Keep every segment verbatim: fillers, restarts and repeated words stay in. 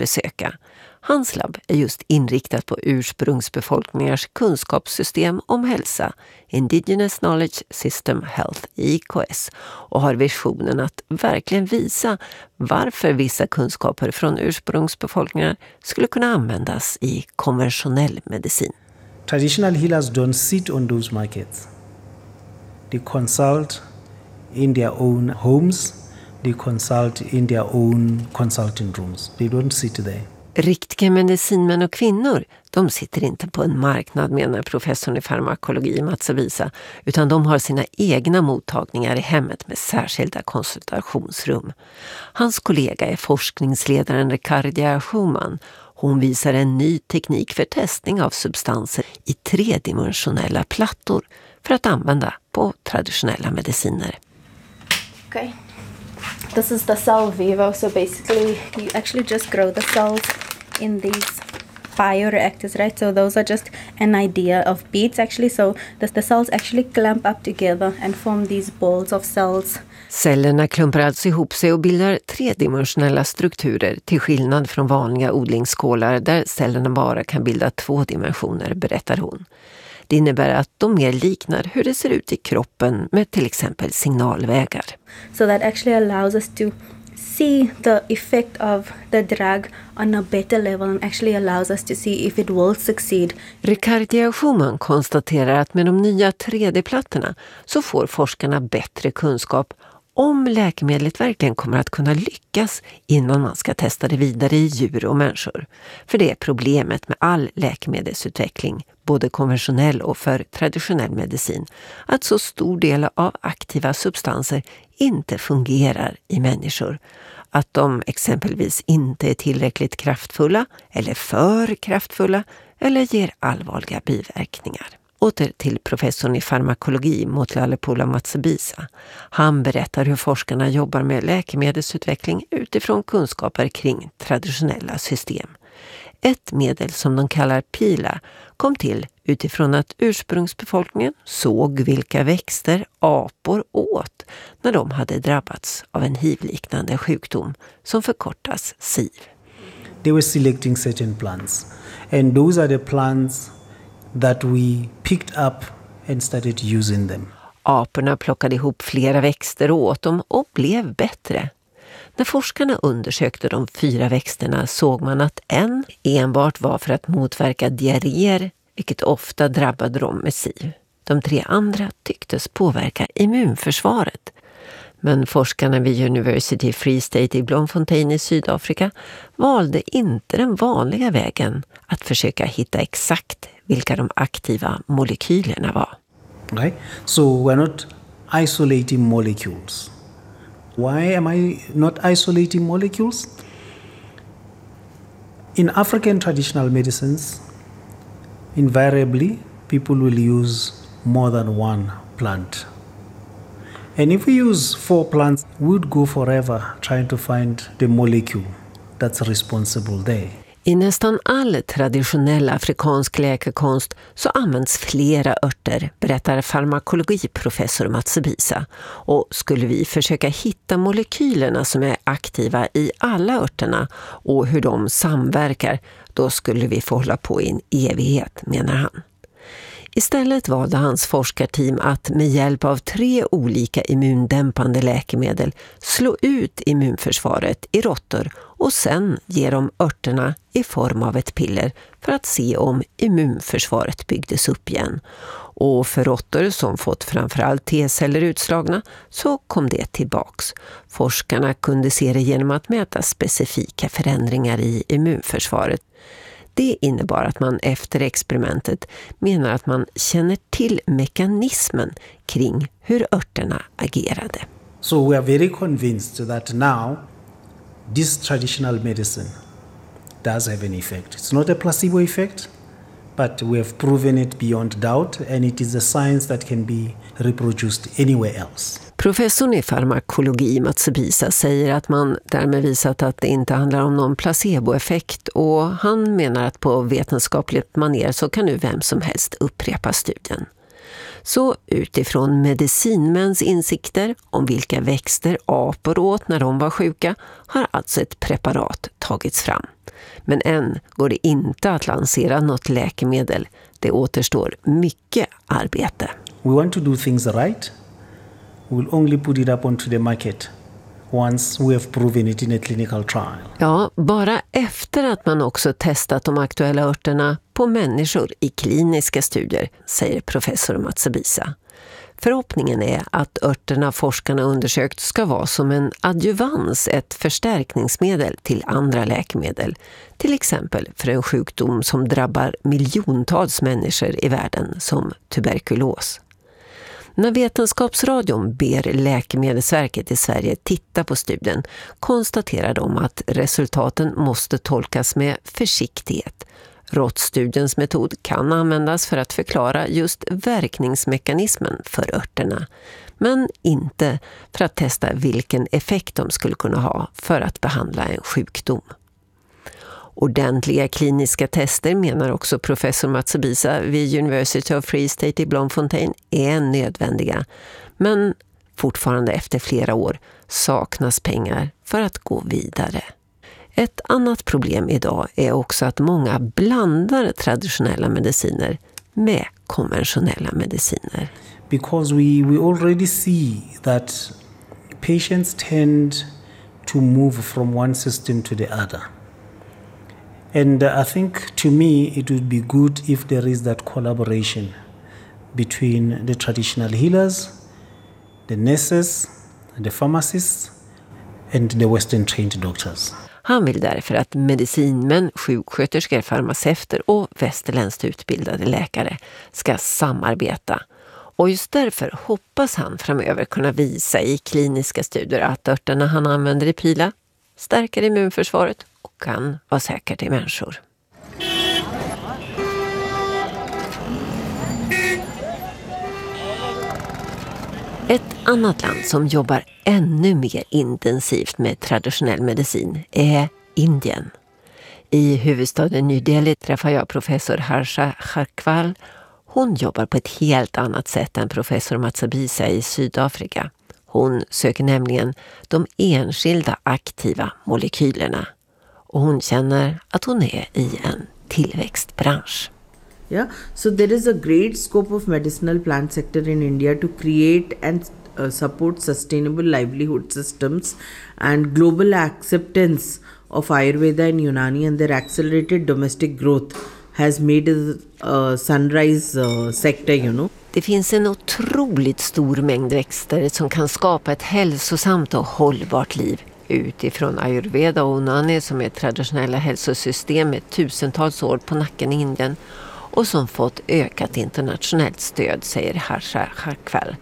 besöka. Hans labb är just inriktat på ursprungsbefolkningars kunskapssystem om hälsa, Indigenous Knowledge System Health, I K S, och har visionen att verkligen visa varför vissa kunskaper från ursprungsbefolkningar skulle kunna användas i konventionell medicin. Traditional healers don't sit on those markets. They consult in their own homes. They consult in their own consulting rooms. They don't sit there. Riktiga medicinmän och kvinnor, de sitter inte på en marknad, menar professorn i farmakologi Matsabisa, utan de har sina egna mottagningar i hemmet med särskilda konsultationsrum. Hans kollega är forskningsledaren Ricardia Schumann. Hon visar en ny teknik för testning av substanser i tredimensionella plattor för att använda på traditionella mediciner. Okay. This is the cell vivo, so basically you actually just grow the cells in these bioreactors, right? So those are just an idea of beads actually, so the, the cells actually clamp up together and form these balls of cells. Cellerna klumpar alltså ihop sig och bildar tredimensionella strukturer till skillnad från vanliga odlingsskålar där cellerna bara kan bilda två dimensioner, berättar hon. Det innebär att de mer liknar hur det ser ut i kroppen med till exempel signalvägar. So that actually allows us to see the effect of the drug on a better level and actually allows us to see if it will succeed. Ricardia Schumann konstaterar att med de nya tre D-plattorna så får forskarna bättre kunskap om läkemedlet verkligen kommer att kunna lyckas innan man ska testa det vidare i djur och människor. För det är problemet med all läkemedelsutveckling, både konventionell och för traditionell medicin, att så stor del av aktiva substanser inte fungerar i människor. Att de exempelvis inte är tillräckligt kraftfulla eller för kraftfulla eller ger allvarliga biverkningar. Åter till professorn i farmakologi Motlalepola Matsabisa. Han berättar hur forskarna jobbar med läkemedelsutveckling utifrån kunskaper kring traditionella system. Ett medel som de kallar pila kom till utifrån att ursprungsbefolkningen såg vilka växter apor åt när de hade drabbats av en hivliknande sjukdom som förkortas S I V. They were selecting certain plants, and those are the plants that we picked up and started using them. Aporna plockade ihop flera växter och åt dem och blev bättre. När forskarna undersökte de fyra växterna såg man att en enbart var för att motverka diarréer, vilket ofta drabbade dem med S I V. De tre andra tycktes påverka immunförsvaret. Men forskarna vid University Free State i Bloemfontein i Sydafrika valde inte den vanliga vägen att försöka hitta exakt vilka de aktiva molekylerna var. Right? So we're not isolating molecules. Why am I not isolating molecules? In African traditional medicines, invariably people will use more than one plant. And if we use four plants, we would go forever trying to find the molecule that's responsible there. I nästan all traditionell afrikansk läkekonst så används flera örter, berättar farmakologiprofessor Matsabisa. Och skulle vi försöka hitta molekylerna som är aktiva i alla örterna och hur de samverkar, då skulle vi få hålla på i en evighet, menar han. Istället valde hans forskarteam att med hjälp av tre olika immundämpande läkemedel slå ut immunförsvaret i råttor och sen ge dem örterna i form av ett piller för att se om immunförsvaret byggdes upp igen. Och för råttor som fått framförallt T-celler utslagna så kom det tillbaks. Forskarna kunde se det genom att mäta specifika förändringar i immunförsvaret. Det innebar att man efter experimentet menar att man känner till mekanismen kring hur örterna agerade. So we are very convinced that now this traditional medicine does have an effect. It's not a placebo effect, but we have proven it beyond doubt, and it is a science that can be reproduced anywhere else. Professorn i farmakologi Matsabisa säger att man därmed visat att det inte handlar om någon placeboeffekt, och han menar att på vetenskapligt manér så kan nu vem som helst upprepa studien. Så utifrån medicinmäns insikter om vilka växter apor åt när de var sjuka har alltså ett preparat tagits fram. Men än går det inte att lansera något läkemedel. Det återstår mycket arbete. We want to do things right. We will only put it up onto the market once we have proven it in a clinical trial. Ja, bara efter att man också testat de aktuella örterna på människor i kliniska studier, säger professor Matsubisa. Förhoppningen är att örterna forskarna undersökt ska vara som en adjuvans, ett förstärkningsmedel till andra läkemedel. Till exempel för en sjukdom som drabbar miljontals människor i världen som tuberkulos. När Vetenskapsradion ber Läkemedelsverket i Sverige titta på studien konstaterar de att resultaten måste tolkas med försiktighet. Råttstudiens metod kan användas för att förklara just verkningsmekanismen för örterna, men inte för att testa vilken effekt de skulle kunna ha för att behandla en sjukdom. Ordentliga kliniska tester, menar också professor Matsubisa vid University of Free State i Bloemfontein, är nödvändiga. Men fortfarande efter flera år saknas pengar för att gå vidare. Ett annat problem idag är också att många blandar traditionella mediciner med konventionella mediciner. Because we, we already see that patients tend to move from one system to the other. And uh, I think to me it would be good if there is that collaboration between the traditional healers, the nurses, the pharmacists and the Western trained doctors. Han vill därför att medicinmän, sjuksköterskor, farmaceuter och västerländskt utbildade läkare ska samarbeta. Och just därför hoppas han framöver kunna visa i kliniska studier att örterna han använder i pila stärker immunförsvaret och kan vara säker till människor. Ett annat land som jobbar ännu mer intensivt med traditionell medicin är Indien. I huvudstaden New Delhi träffar jag professor Harsha Kharkwal. Hon jobbar på ett helt annat sätt än professor Matsubisa i Sydafrika. Hon söker nämligen de enskilda aktiva molekylerna. Och hon känner att hon är i en tillväxtbransch. Yeah, so there is a great scope of medicinal plant sector in India to create and uh, support sustainable livelihood systems, and global acceptance of Ayurveda and Unani and their accelerated domestic growth has made a uh, sunrise uh, sector, you know. Det finns en otroligt stor mängd växter som kan skapa ett hälsosamt och hållbart liv. Utifrån Ayurveda och Unani, som är traditionella hälsosystem med tusentals år på nacken i Indien och som fått ökat internationellt stöd, säger Harsha Kharkwal.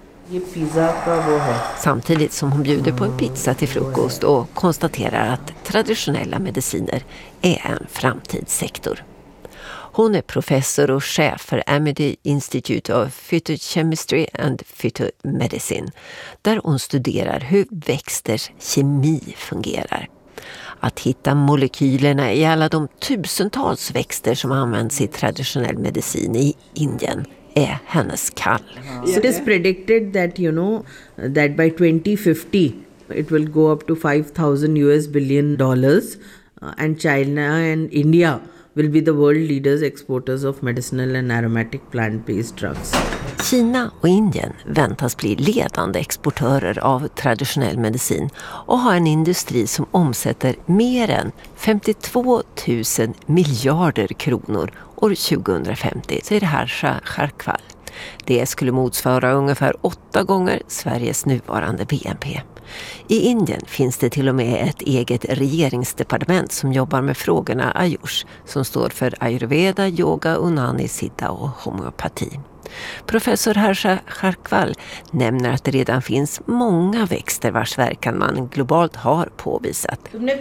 Samtidigt som hon bjuder på en pizza till frukost och konstaterar att traditionella mediciner är en framtidssektor. Hon är professor och chef för Amity Institute of Phytochemistry and Phytomedicine, där hon studerar hur växters kemi fungerar. Att hitta molekylerna i alla de tusentals växter som används i traditionell medicin i Indien är hennes kall. It is predicted that, you know, that by twenty fifty it will go up to five thousand U S billion dollars, uh, and China and India will be the world leaders exporters of medicinal and aromatic plant-based drugs. Kina och Indien väntas bli ledande exportörer av traditionell medicin och har en industri som omsätter mer än femtiotvå tusen miljarder kronor år tjugohundrafemtio, säger Harsha Kharkwal. Det skulle motsvara ungefär åtta gånger Sveriges nuvarande B N P. I Indien finns det till och med ett eget regeringsdepartement som jobbar med frågorna Ayush, som står för Ayurveda, Yoga, Unani, Siddha och homeopati. Professor Harsha Kharkwal nämner att det redan finns många växter vars verkan man globalt har påvisat.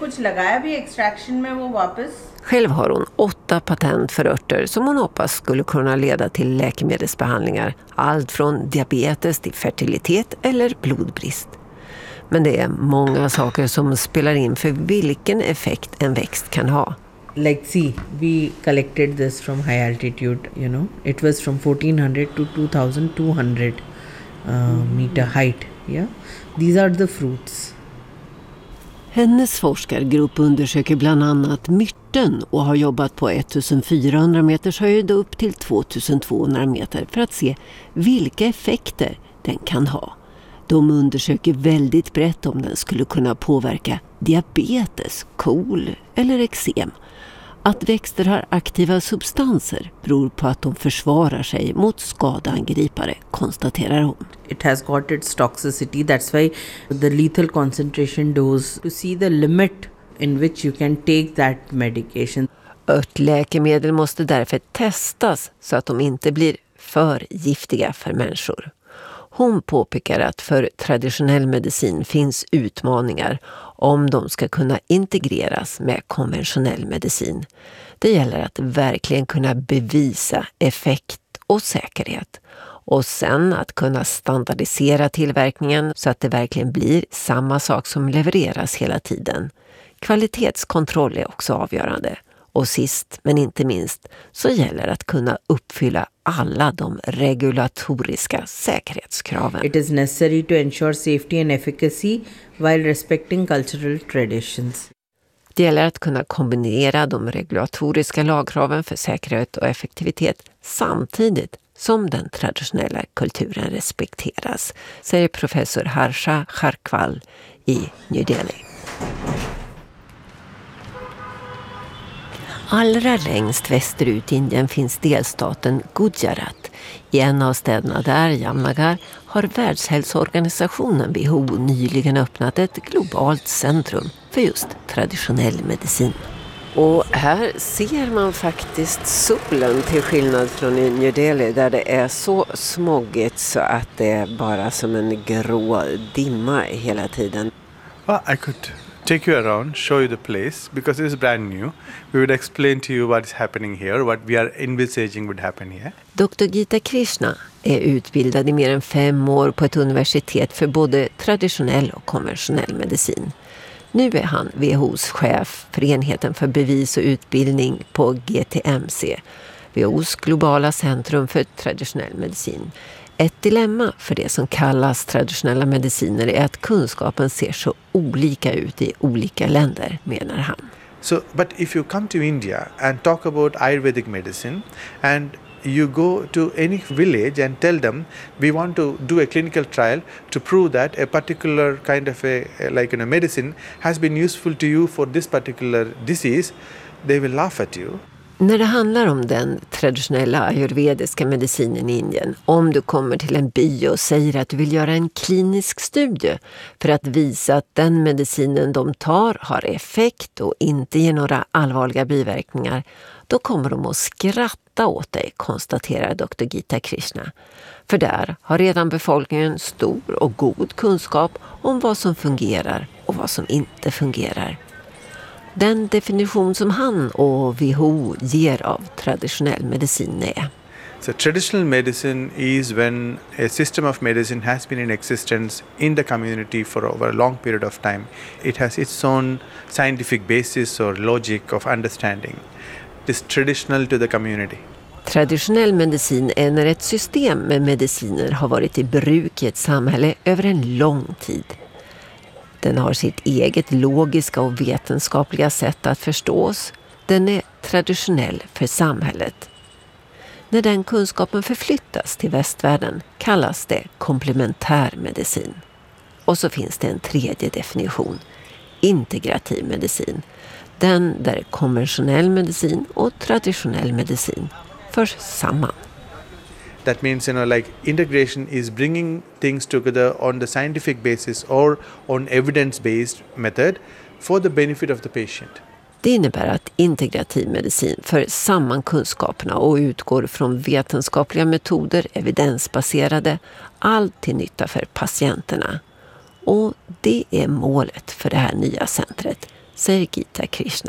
Själv har hon åtta patent för örter som hon hoppas skulle kunna leda till läkemedelsbehandlingar, allt från diabetes till fertilitet eller blodbrist. Men det är många saker som spelar in för vilken effekt en växt kan ha. Like, see, we collected this from high altitude, you know. It was from fourteen hundred to two thousand two hundred uh, meter height, yeah. These are the fruits. Hennes forskargrupp undersöker bland annat myrten och har jobbat på fjortonhundra meters höjd upp till tvåtusentvåhundra meter för att se vilka effekter den kan ha. De undersöker väldigt brett om den skulle kunna påverka diabetes, KOL eller eksem. Att växter har aktiva substanser beror på att de försvarar sig mot skadeangripare, konstaterar hon. It has got its toxicity. That's why the lethal concentration dose, to see the limit in which you can take that medication. Örtläkemedel måste därför testas så att de inte blir för giftiga för människor. Hon påpekar att för traditionell medicin finns utmaningar om de ska kunna integreras med konventionell medicin. Det gäller att verkligen kunna bevisa effekt och säkerhet. Och sen att kunna standardisera tillverkningen så att det verkligen blir samma sak som levereras hela tiden. Kvalitetskontroll är också avgörande. Och sist men inte minst så gäller att kunna uppfylla alla de regulatoriska säkerhetskraven. It is necessary to ensure safety and efficacy while respecting cultural traditions. Det gäller att kunna kombinera de regulatoriska lagkraven för säkerhet och effektivitet samtidigt som den traditionella kulturen respekteras, säger professor Harsha Kharkwal i New Delhi. Allra längst västerut i Indien finns delstaten Gujarat. I en av städerna där, Jamnagar, har Världshälsoorganisationen W H O nyligen öppnat ett globalt centrum för just traditionell medicin. Och här ser man faktiskt solen till skillnad från i New Delhi där det är så smoggigt så att det är bara som en grå dimma hela tiden. Well, I could take you around, show you the place because it is brand new. We would explain to you what is happening here, what we are envisaging would happen here. doktor Gita Krishna är utbildad i mer än fem år på ett universitet för både traditionell och konventionell medicin. Nu är han W H O:s chef för enheten för bevis och utbildning på G T M C, W H O:s globala centrum för traditionell medicin. Ett dilemma för det som kallas traditionella mediciner är att kunskapen ser så olika ut i olika länder, menar han. So, but if you come to India and talk about Ayurvedic medicine and you go to any village and tell them we want to do a clinical trial to prove that a particular kind of a like you know, medicine has been useful to you for this particular disease, they will laugh at you. När det handlar om den traditionella ayurvediska medicinen i Indien, om du kommer till en by och säger att du vill göra en klinisk studie för att visa att den medicinen de tar har effekt och inte ger några allvarliga biverkningar, då kommer de att skratta åt dig, konstaterar doktor Gita Krishna. För där har redan befolkningen stor och god kunskap om vad som fungerar och vad som inte fungerar. Den definition som han och W H O ger av traditionell medicin är: So traditional medicine is when a system of medicine has been in existence in the community for over a long period of time. It has its own scientific basis or logic of understanding. It is traditional to the community. Traditionell medicin är när ett system med mediciner har varit i bruk i ett samhälle över en lång tid. Den har sitt eget logiska och vetenskapliga sätt att förstås. Den är traditionell för samhället. När den kunskapen förflyttas till västvärlden kallas det komplementärmedicin. Och så finns det en tredje definition, integrativ medicin. Den där konventionell medicin och traditionell medicin förs samman. That means, you know, like integration is bringing things together on the scientific basis or on evidence-based method for the benefit of the patient. Det innebär att integrativ medicin för samman kunskaperna och utgår från vetenskapliga metoder, evidensbaserade, allt till nytta för patienterna. Och det är målet för det här nya centret, säger Gita Krishna.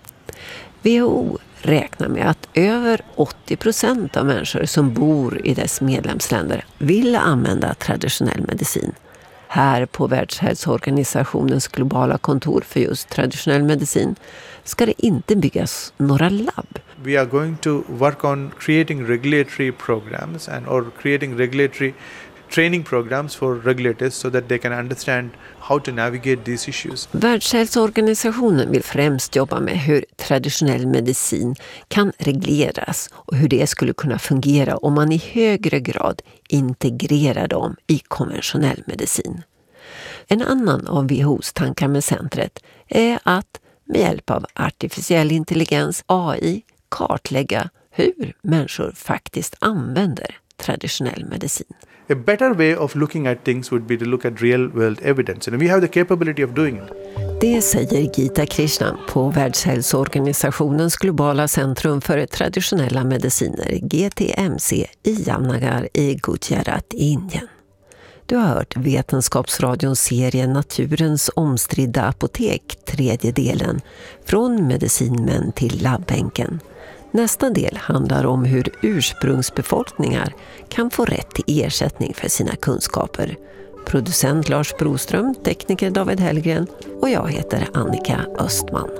W H O räknar med att över åttio procent av människor som bor i dess medlemsländer vill använda traditionell medicin. Här på Världshälsoorganisationens globala kontor för just traditionell medicin ska det inte byggas några labb. We are going to work on creating regulatory programs and or creating regulatory training programs for regulators so that they can understand how to navigate these issues. Världshälsoorganisationen vill främst jobba med hur traditionell medicin kan regleras och hur det skulle kunna fungera om man i högre grad integrerar dem i konventionell medicin. En annan av W H O:s tankar med centret är att med hjälp av artificiell intelligens, A I, kartlägga hur människor faktiskt använder traditionell medicin. A better way of looking at things would be to look at real world evidence, and we have the capability of doing it. Det säger Gita Krishnan på Världshälsoorganisationens globala centrum för traditionella mediciner, G T M C, i Jamnagar i Gujarat i Indien. Du har hört Vetenskapsradions serie Naturens omstridda apotek, tredje delen, från medicinmän till labbänken. Nästa del handlar om hur ursprungsbefolkningar kan få rätt till ersättning för sina kunskaper. Producent Lars Broström, tekniker David Hellgren och jag heter Annika Östman.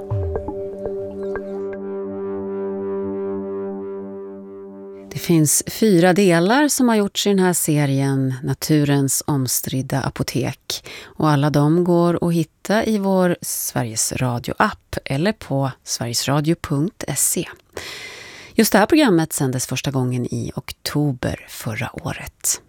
Det finns fyra delar som har gjorts i den här serien Naturens omstridda apotek. Och alla de går att hitta i vår Sveriges Radio-app eller på sverigesradio punkt se. Just det här programmet sändes första gången i oktober förra året.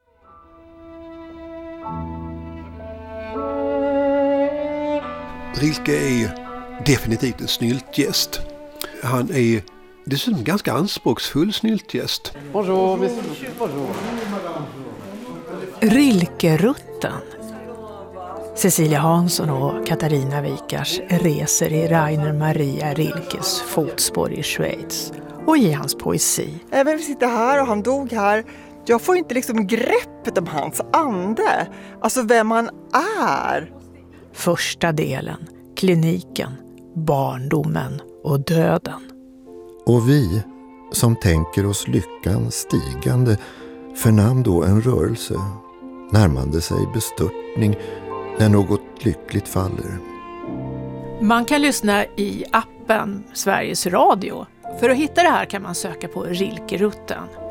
Rilke är definitivt en snyltgäst. Han är dessutom ganska anspråksfull snyltgäst. Bonjour, bonjour. Rilkerutten. Cecilia Hansson och Katarina Wikars reser i Rainer Maria Rilkes fotspår i Schweiz och i hans poesi. Även vi sitter här och han dog här. Jag får inte liksom greppet om hans ande. Alltså vem han är. Första delen, kliniken, barndomen och döden. Och vi, som tänker oss lyckan stigande, förnam då en rörelse, närmande sig bestörtning när något lyckligt faller. Man kan lyssna i appen Sveriges Radio. För att hitta det här kan man söka på Rilkerutten.